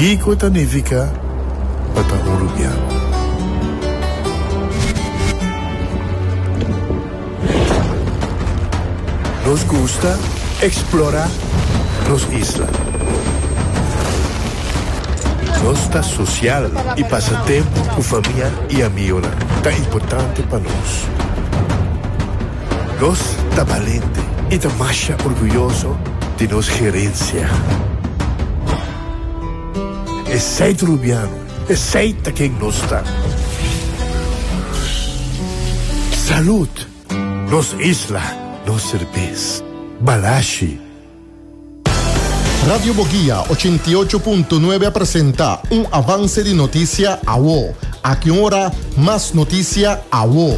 Kiko significa Patahurubiano. Nos gusta explorar las islas. Nuestra social y pasatiempo con familia y amigos tan importante para nosotros. Nos está valiente y está más orgulloso de nuestra gerencia. Es seito rubiano, es seita quien nos está. Salud, nos isla, nos cerveza, Balashi. Radio Boguía 88.9 presenta un avance de noticia a WO. A qué hora más noticia a WO.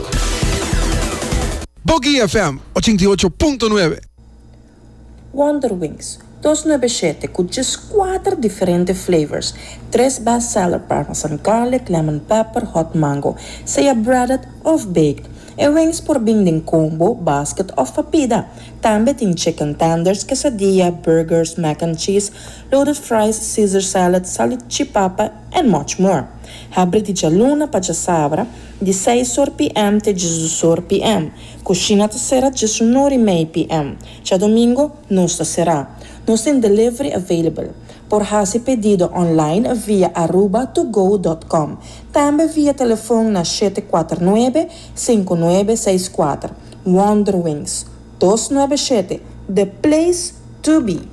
Boguía FM 88.9. Wonder Wings 297 com 4 diferentes flavors. 3 bestseller parmesan garlic, lemon pepper, hot mango. Seja breaded of baked. E wings por binding combo, basket of papida. Também tem chicken tenders, quesadilla, burgers, mac and cheese, loaded fries, Caesar salad, salchipapa, and much more. Abre de luna para sabra, de 6 p.m. até 18 p.m. Coxina será de 19 p.m. Já domingo, não será. Nós tem delivery available. Por fazer pedido online via arubatogo.com. Também via telefone na 749-5964. Wonder Wings 297, the place to be.